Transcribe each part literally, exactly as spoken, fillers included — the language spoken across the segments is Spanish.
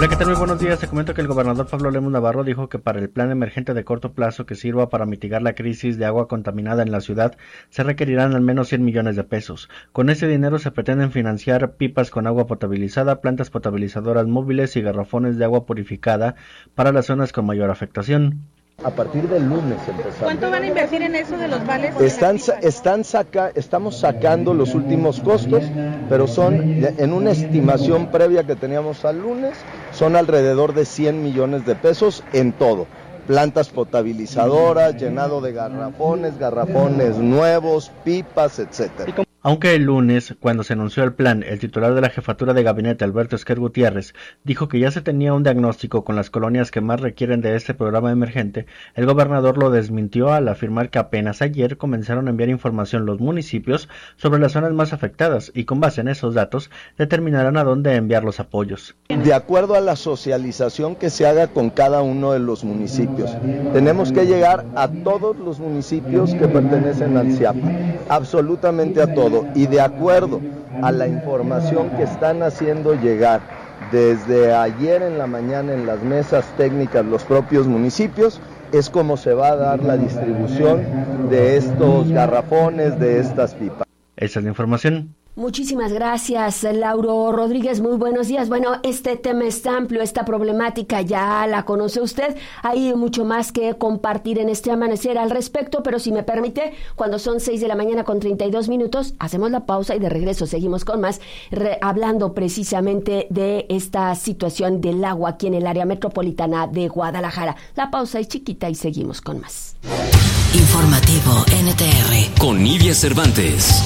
Hola, ¿qué tal? Muy buenos días. Te comento que el gobernador Pablo Lemus Navarro dijo que para el plan emergente de corto plazo que sirva para mitigar la crisis de agua contaminada en la ciudad se requerirán al menos cien millones de pesos. Con ese dinero se pretenden financiar pipas con agua potabilizada, plantas potabilizadoras móviles y garrafones de agua purificada para las zonas con mayor afectación. A partir del lunes empezamos. ¿Cuánto van a invertir en eso de los vales? Están, están saca, estamos sacando los últimos costos, pero son en una estimación previa que teníamos al lunes, son alrededor de cien millones de pesos en todo. Plantas potabilizadoras, llenado de garrafones, garrafones nuevos, pipas, etcétera. Aunque el lunes, cuando se anunció el plan, el titular de la jefatura de gabinete, Alberto Esquer Gutiérrez, dijo que ya se tenía un diagnóstico con las colonias que más requieren de este programa emergente, el gobernador lo desmintió al afirmar que apenas ayer comenzaron a enviar información los municipios sobre las zonas más afectadas y con base en esos datos determinarán a dónde enviar los apoyos. De acuerdo a la socialización que se haga con cada uno de los municipios, tenemos que llegar a todos los municipios que pertenecen al C I A P A, absolutamente a todos. Y de acuerdo a la información que están haciendo llegar desde ayer en la mañana en las mesas técnicas los propios municipios, es como se va a dar la distribución de estos garrafones, de estas pipas. Esa es la información. Muchísimas gracias, Lauro Rodríguez, muy buenos días. Bueno, este tema es amplio, esta problemática ya la conoce usted, hay mucho más que compartir en este amanecer al respecto, pero si me permite, cuando son seis de la mañana con treinta y dos minutos, hacemos la pausa y de regreso seguimos con más, re- hablando precisamente de esta situación del agua aquí en el área metropolitana de Guadalajara. La pausa es chiquita y seguimos con más. Informativo N T R con Nidia Cervantes.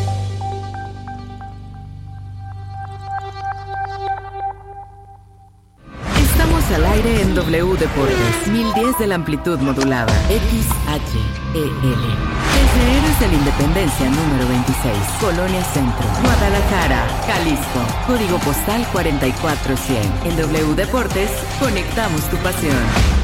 Al aire en W Deportes, mil diez de la amplitud modulada, X H E L. Desde Héroes de la Independencia número veintiséis, Colonia Centro, Guadalajara, Jalisco. Código postal cuarenta y cuatro cien. En W Deportes, conectamos tu pasión.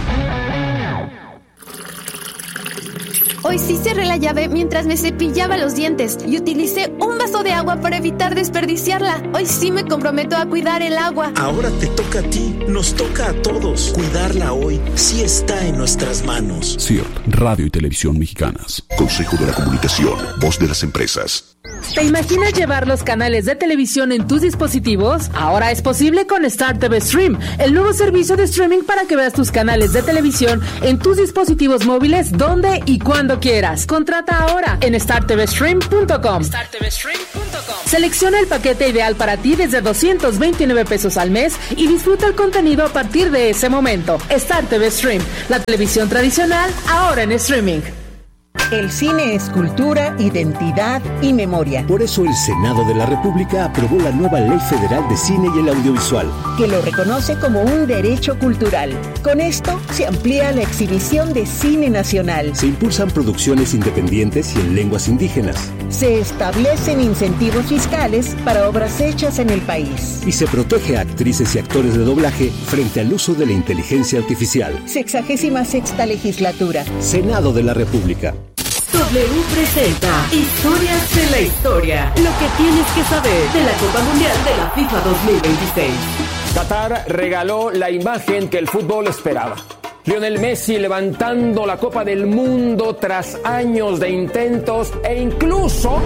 Hoy sí cerré la llave mientras me cepillaba los dientes y utilicé un vaso de agua para evitar desperdiciarla. Hoy sí me comprometo a cuidar el agua. Ahora te toca a ti, nos toca a todos. Cuidarla hoy sí está en nuestras manos. C I R T, Radio y Televisión Mexicanas. Consejo de la Comunicación, voz de las empresas. ¿Te imaginas llevar los canales de televisión en tus dispositivos? Ahora es posible con Star T V Stream, el nuevo servicio de streaming para que veas tus canales de televisión en tus dispositivos móviles donde y cuando quieras. Contrata ahora en star t v stream punto com. star t v stream punto com. Selecciona el paquete ideal para ti desde doscientos veintinueve pesos al mes y disfruta el contenido a partir de ese momento. Star T V Stream, la televisión tradicional ahora en streaming. El cine es cultura, identidad y memoria. Por eso el Senado de la República aprobó la nueva Ley Federal de Cine y el Audiovisual, que lo reconoce como un derecho cultural. Con esto se amplía la exhibición de cine nacional. Se impulsan producciones independientes y en lenguas indígenas. Se establecen incentivos fiscales para obras hechas en el país. Y se protege a actrices y actores de doblaje frente al uso de la inteligencia artificial. Sexagésima sexta legislatura. Senado de la República. W presenta Historias de la Historia. Lo que tienes que saber de la Copa Mundial de la FIFA dos mil veintiséis. Qatar regaló la imagen que el fútbol esperaba. Lionel Messi levantando la Copa del Mundo tras años de intentos e incluso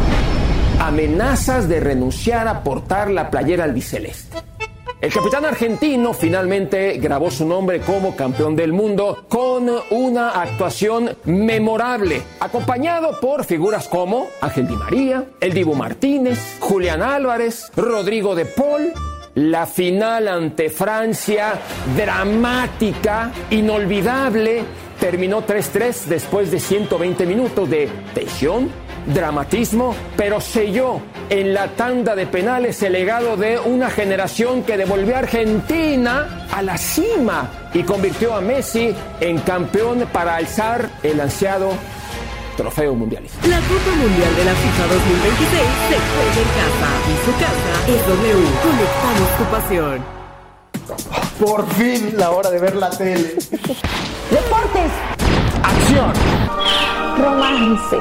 amenazas de renunciar a portar la playera albiceleste. El capitán argentino finalmente grabó su nombre como campeón del mundo con una actuación memorable, acompañado por figuras como Ángel Di María, el Dibu Martínez, Julián Álvarez, Rodrigo de Paul. La final ante Francia, dramática, inolvidable, terminó tres tres después de ciento veinte minutos de tensión, dramatismo, pero selló en la tanda de penales el legado de una generación que devolvió a Argentina a la cima y convirtió a Messi en campeón para alzar el ansiado trofeo mundialista. La Copa Mundial de la FIFA dos mil veintiséis se juega en casa y su casa es W. Conectamos tu pasión. Por fin la hora de ver la tele. Deportes. Acción. Romance.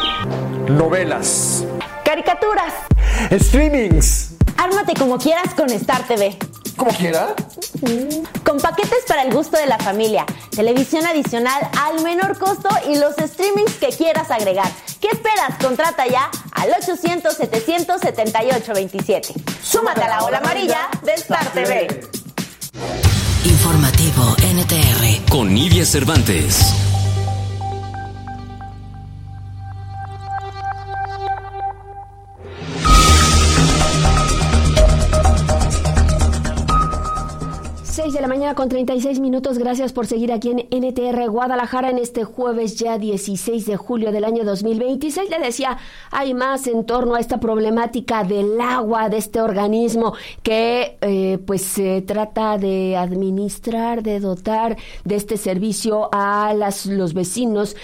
Novelas. Caricaturas. Streamings. Ármate como quieras con Star T V. Como quiera. Con paquetes para el gusto de la familia, televisión adicional al menor costo y los streamings que quieras agregar. ¿Qué esperas? Contrata ya al ochocientos, setecientos setenta y ocho veintisiete. Súmate a la ola amarilla de Star T V. Informativo N T R con Nidia Cervantes. seis de la mañana con treinta y seis minutos. Gracias por seguir aquí en N T R Guadalajara en este jueves ya dieciséis de julio del año dos mil veintiséis. Le decía, hay más en torno a esta problemática del agua, de este organismo que eh, pues se eh, trata de administrar, de dotar de este servicio a las, los vecinos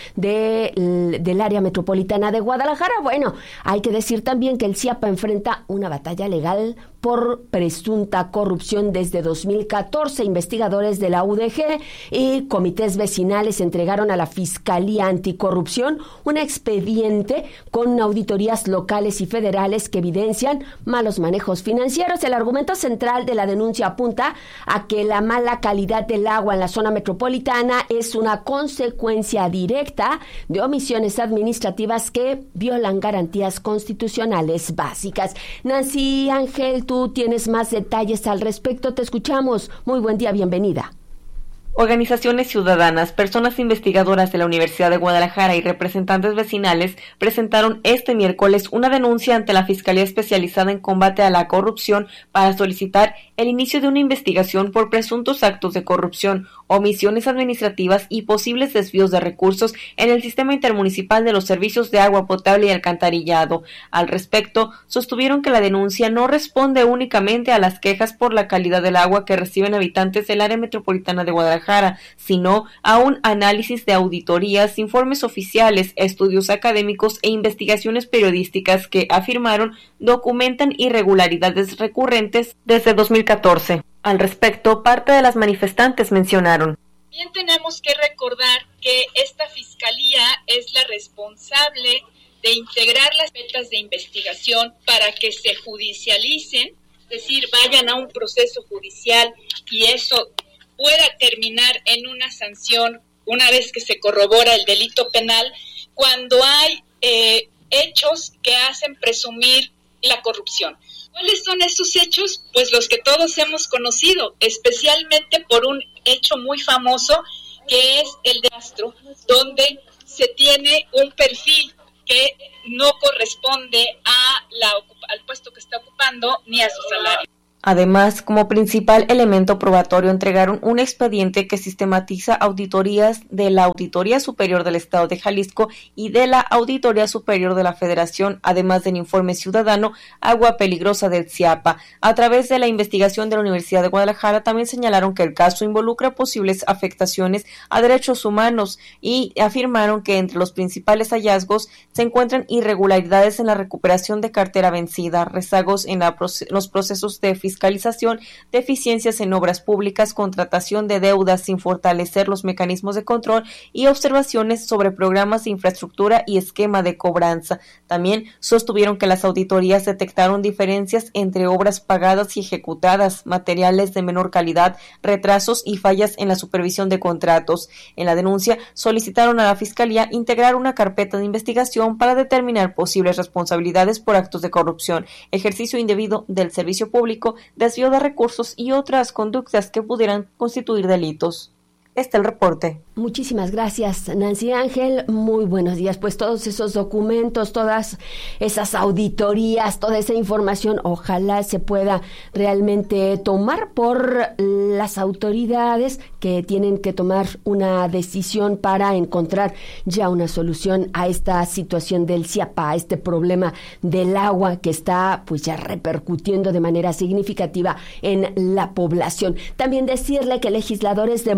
de, del área metropolitana de Guadalajara. Bueno, hay que decir también que el CIAPA enfrenta una batalla legal por presunta corrupción desde dos mil catorce. Investigadores de la U D G y comités vecinales entregaron a la Fiscalía Anticorrupción un expediente con auditorías locales y federales que evidencian malos manejos financieros. El argumento central de la denuncia apunta a que la mala calidad del agua en la zona metropolitana es una consecuencia directa de omisiones administrativas que violan garantías constitucionales básicas. Nancy Ángel, tú tienes más detalles al respecto. Te escuchamos. Muy buen día, bienvenida. Organizaciones ciudadanas, personas investigadoras de la Universidad de Guadalajara y representantes vecinales presentaron este miércoles una denuncia ante la Fiscalía Especializada en Combate a la Corrupción para solicitar el inicio de una investigación por presuntos actos de corrupción, omisiones administrativas y posibles desvíos de recursos en el sistema intermunicipal de los servicios de agua potable y alcantarillado. Al respecto, sostuvieron que la denuncia no responde únicamente a las quejas por la calidad del agua que reciben habitantes del área metropolitana de Guadalajara, sino a un análisis de auditorías, informes oficiales, estudios académicos e investigaciones periodísticas que afirmaron documentan irregularidades recurrentes desde dos mil catorce. Al respecto, parte de las manifestantes mencionaron: También tenemos que recordar que esta fiscalía es la responsable de integrar las metas de investigación para que se judicialicen, es decir, vayan a un proceso judicial y eso pueda terminar en una sanción una vez que se corrobora el delito penal, cuando hay eh, hechos que hacen presumir la corrupción. ¿Cuáles son esos hechos? Pues los que todos hemos conocido, especialmente por un hecho muy famoso que es el de Castro, donde se tiene un perfil que no corresponde a la, al puesto que está ocupando ni a su salario. Además, como principal elemento probatorio, entregaron un expediente que sistematiza auditorías de la Auditoría Superior del Estado de Jalisco y de la Auditoría Superior de la Federación, además del informe ciudadano Agua Peligrosa del CIAPA. A través de la investigación de la Universidad de Guadalajara, también señalaron que el caso involucra posibles afectaciones a derechos humanos y afirmaron que entre los principales hallazgos se encuentran irregularidades en la recuperación de cartera vencida, rezagos en la proce- los procesos de fiscalización, deficiencias en obras públicas, contratación de deudas sin fortalecer los mecanismos de control y observaciones sobre programas de infraestructura y esquema de cobranza. También sostuvieron que las auditorías detectaron diferencias entre obras pagadas y ejecutadas, materiales de menor calidad, retrasos y fallas en la supervisión de contratos. En la denuncia solicitaron a la Fiscalía integrar una carpeta de investigación para determinar posibles responsabilidades por actos de corrupción, ejercicio indebido del servicio público, desvío de recursos y otras conductas que pudieran constituir delitos. Este es el reporte. Muchísimas gracias, Nancy Ángel. Muy buenos días. Pues todos esos documentos, todas esas auditorías, toda esa información, ojalá se pueda realmente tomar por las autoridades que tienen que tomar una decisión para encontrar ya una solución a esta situación del CIAPA, a este problema del agua que está pues ya repercutiendo de manera significativa en la población. También decirle que legisladores de Morena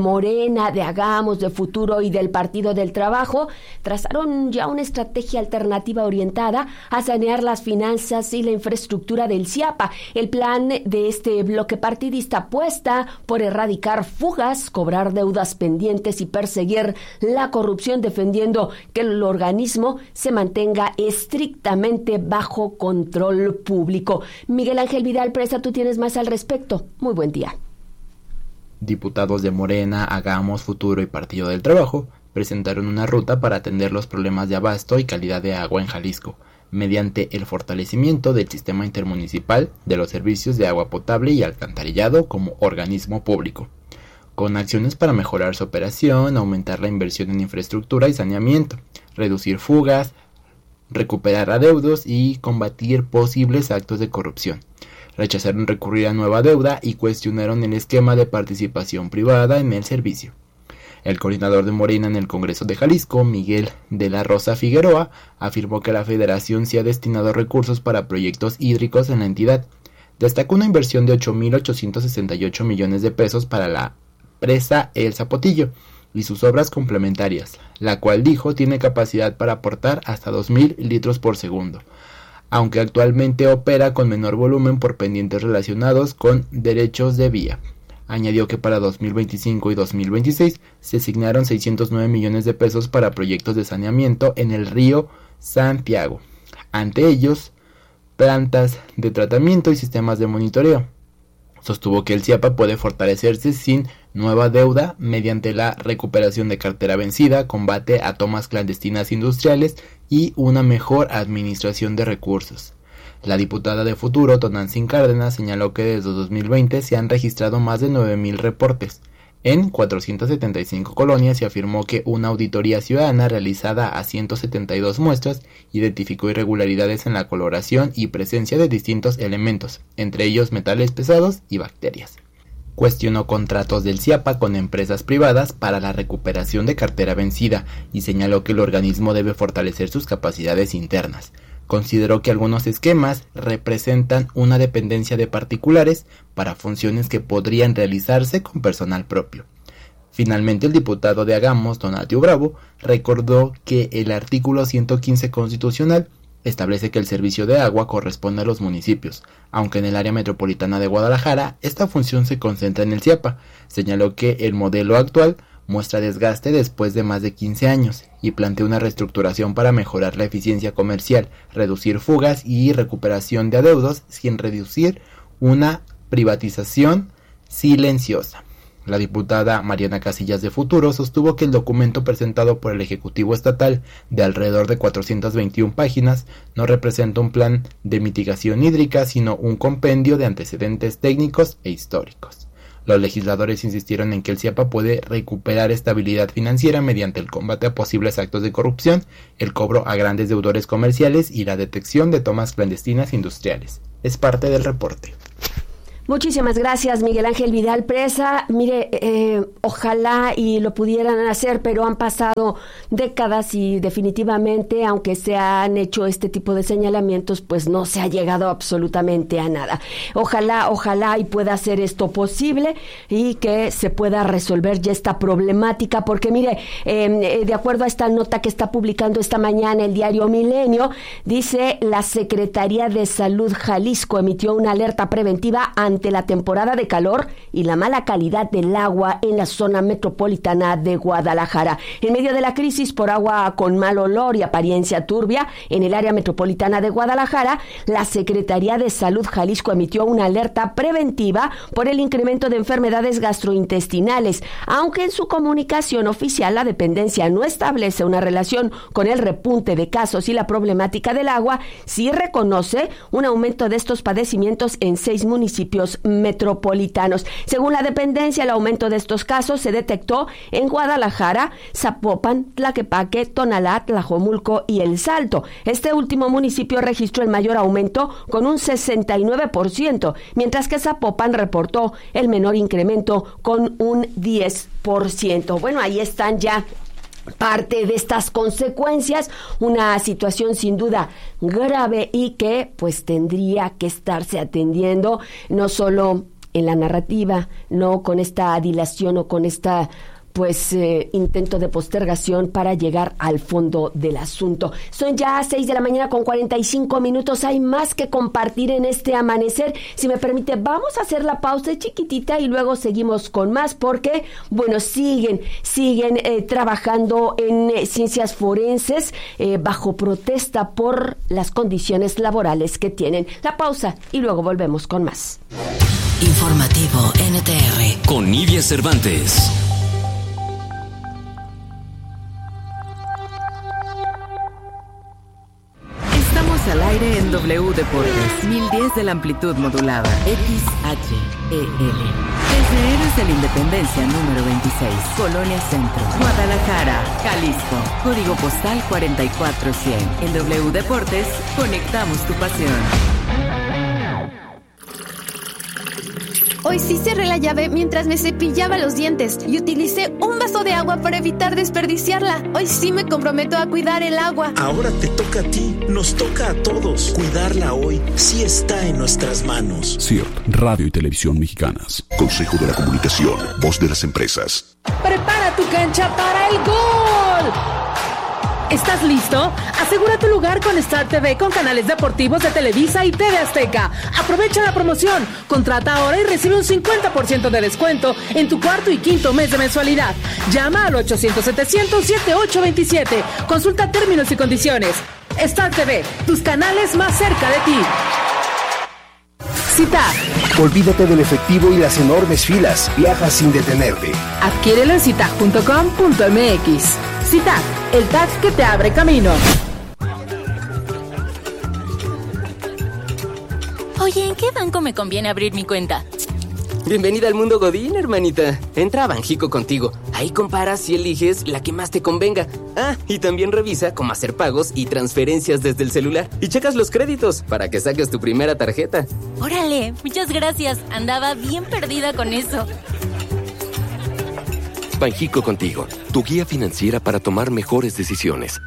Morena, de Hagamos, de Futuro y del Partido del Trabajo trazaron ya una estrategia alternativa orientada a sanear las finanzas y la infraestructura del CIAPA. El plan de este bloque partidista apuesta por erradicar fugas, cobrar deudas pendientes y perseguir la corrupción, defendiendo que el organismo se mantenga estrictamente bajo control público. Miguel Ángel Vidal Presa, tú tienes más al respecto. Muy buen día. Diputados de Morena, Hagamos, Futuro y Partido del Trabajo presentaron una ruta para atender los problemas de abasto y calidad de agua en Jalisco, mediante el fortalecimiento del sistema intermunicipal de los servicios de agua potable y alcantarillado como organismo público, con acciones para mejorar su operación, aumentar la inversión en infraestructura y saneamiento, reducir fugas, recuperar adeudos y combatir posibles actos de corrupción. Rechazaron recurrir a nueva deuda y cuestionaron el esquema de participación privada en el servicio. El coordinador de Morena en el Congreso de Jalisco, Miguel de la Rosa Figueroa, afirmó que la federación sí ha destinado recursos para proyectos hídricos en la entidad. Destacó una inversión de ocho mil ochocientos sesenta y ocho millones de pesos para la presa El Zapotillo y sus obras complementarias, la cual dijo tiene capacidad para aportar hasta dos mil litros por segundo, aunque actualmente opera con menor volumen por pendientes relacionados con derechos de vía. Añadió que para dos mil veinticinco y dos mil veintiséis se asignaron seiscientos nueve millones de pesos para proyectos de saneamiento en el río Santiago. Ante ellos, plantas de tratamiento y sistemas de monitoreo. Sostuvo que el CIAPA puede fortalecerse sin nueva deuda mediante la recuperación de cartera vencida, combate a tomas clandestinas industriales y una mejor administración de recursos. La diputada de Futuro, Tonantzin Cárdenas, señaló que desde dos mil veinte se han registrado más de nueve mil reportes en cuatrocientas setenta y cinco colonias y afirmó que una auditoría ciudadana realizada a ciento setenta y dos muestras identificó irregularidades en la coloración y presencia de distintos elementos, entre ellos metales pesados y bacterias. Cuestionó contratos del CIAPA con empresas privadas para la recuperación de cartera vencida y señaló que el organismo debe fortalecer sus capacidades internas. Consideró que algunos esquemas representan una dependencia de particulares para funciones que podrían realizarse con personal propio. Finalmente, el diputado de Hagamos, Donatio Bravo, recordó que el artículo ciento quince constitucional establece que el servicio de agua corresponde a los municipios, aunque en el área metropolitana de Guadalajara esta función se concentra en el CIAPA. Señaló que el modelo actual muestra desgaste después de más de quince años y plantea una reestructuración para mejorar la eficiencia comercial, reducir fugas y recuperación de adeudos sin reducir una privatización silenciosa. La diputada Mariana Casillas de Futuro sostuvo que el documento presentado por el Ejecutivo Estatal de alrededor de cuatrocientas veintiuna páginas no representa un plan de mitigación hídrica, sino un compendio de antecedentes técnicos e históricos. Los legisladores insistieron en que el CIAPA puede recuperar estabilidad financiera mediante el combate a posibles actos de corrupción, el cobro a grandes deudores comerciales y la detección de tomas clandestinas industriales. Es parte del reporte. Muchísimas gracias, Miguel Ángel Vidal Presa. Mire, eh, ojalá y lo pudieran hacer, pero han pasado décadas y definitivamente, aunque se han hecho este tipo de señalamientos, pues no se ha llegado absolutamente a nada. Ojalá, ojalá y pueda hacer esto posible y que se pueda resolver ya esta problemática, porque mire, eh, de acuerdo a esta nota que está publicando esta mañana el diario Milenio, dice la Secretaría de Salud Jalisco emitió una alerta preventiva ante la temporada de calor y la mala calidad del agua en la zona metropolitana de Guadalajara. En medio de la crisis por agua con mal olor y apariencia turbia en el área metropolitana de Guadalajara, la Secretaría de Salud Jalisco emitió una alerta preventiva por el incremento de enfermedades gastrointestinales, aunque en su comunicación oficial la dependencia no establece una relación con el repunte de casos y la problemática del agua, sí reconoce un aumento de estos padecimientos en seis municipios metropolitanos. Según la dependencia, el aumento de estos casos se detectó en Guadalajara, Zapopan, Tlaquepaque, Tonalá, Tlajomulco y El Salto. Este último municipio registró el mayor aumento con un sesenta y nueve por ciento, mientras que Zapopan reportó el menor incremento con un diez por ciento. Bueno, ahí están ya parte de estas consecuencias, una situación sin duda grave y que pues tendría que estarse atendiendo no solo en la narrativa, no con esta dilación o con esta pues eh, intento de postergación para llegar al fondo del asunto. Son ya seis de la mañana con cuarenta y cinco minutos. Hay más que compartir en este amanecer. Si me permite, vamos a hacer la pausa chiquitita y luego seguimos con más, porque, bueno, siguen, siguen eh, trabajando en eh, ciencias forenses eh, bajo protesta por las condiciones laborales que tienen. La pausa y luego volvemos con más. Informativo N T R con Nidia Cervantes. Estamos al aire en W Deportes, mil diez de la amplitud modulada, X H E L. Desde Héroes de la Independencia número veintiséis, Colonia Centro, Guadalajara, Jalisco. Código postal cuarenta y cuatro cien. En W Deportes, conectamos tu pasión. Hoy sí cerré la llave mientras me cepillaba los dientes y utilicé un vaso de agua para evitar desperdiciarla. Hoy sí me comprometo a cuidar el agua. Ahora te toca a ti, nos toca a todos. Cuidarla hoy sí está en nuestras manos. C I R T, Radio y Televisión Mexicanas. Consejo de la Comunicación, voz de las empresas. Prepara tu cancha para el gol. ¿Estás listo? Asegura tu lugar con Star T V con canales deportivos de Televisa y T V Azteca. Aprovecha la promoción. Contrata ahora y recibe un cincuenta por ciento de descuento en tu cuarto y quinto mes de mensualidad. Llama al ochocientos setecientos setenta y ocho veintisiete. Consulta términos y condiciones. Star T V, tus canales más cerca de ti. Citac. Olvídate del efectivo y las enormes filas. Viaja sin detenerte. Adquiérelo en citac punto com punto m x. Citac, el tag que te abre camino. Oye, ¿en qué banco me conviene abrir mi cuenta? Bienvenida al mundo Godín, hermanita. Entra a Banjico contigo. Ahí comparas y eliges la que más te convenga. Ah, y también revisa cómo hacer pagos y transferencias desde el celular. Y checas los créditos para que saques tu primera tarjeta. Órale, muchas gracias. Andaba bien perdida con eso. Banjico contigo, tu guía financiera para tomar mejores decisiones.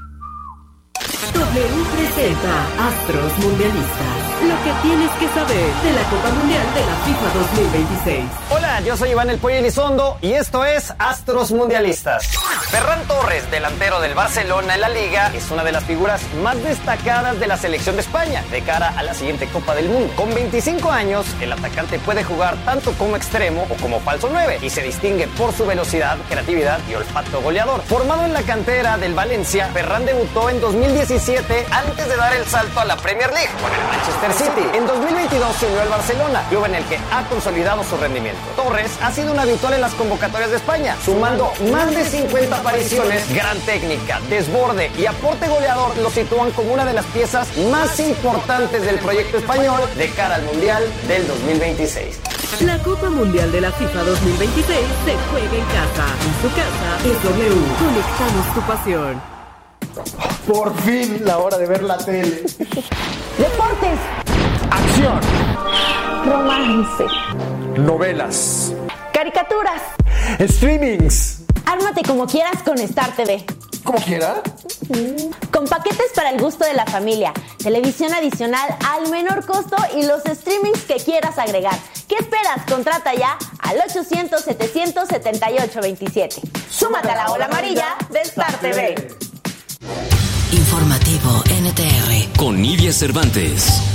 W presenta Astros Mundialistas. Lo que tienes que saber de la Copa Mundial de la FIFA dos mil veintiséis. Hola, yo soy Iván El Pollo Elizondo y esto es Astros Mundialistas. Ferran Torres, delantero del Barcelona en la Liga, es una de las figuras más destacadas de la selección de España de cara a la siguiente Copa del Mundo. Con veinticinco años, el atacante puede jugar tanto como extremo o como falso nueve y se distingue por su velocidad, creatividad y olfato goleador. Formado en la cantera del Valencia, Ferran debutó en dos mil diecisiete antes de dar el salto a la Premier League con el Manchester City. En dos mil veintidós se unió al Barcelona, club en el que ha consolidado su rendimiento. Torres ha sido un habitual en las convocatorias de España, sumando más de cincuenta apariciones. Gran técnica, desborde y aporte goleador lo sitúan como una de las piezas más importantes del proyecto español de cara al Mundial del dos mil veintiséis. La Copa Mundial de la FIFA dos mil veintiséis se juega en casa. En su casa es W. Conectamos tu pasión. Por fin, la hora de ver la tele. Deportes. Acción. Romance. Novelas. Caricaturas. Streamings. Ármate como quieras con Star T V. ¿Cómo quiera? Con paquetes para el gusto de la familia, televisión adicional al menor costo y los streamings que quieras agregar. ¿Qué esperas? Contrata ya al ochocientos setecientos setenta y ocho veintisiete. Súmate a la ola amarilla de Star T V. Informativo N T R con Nidia Cervantes.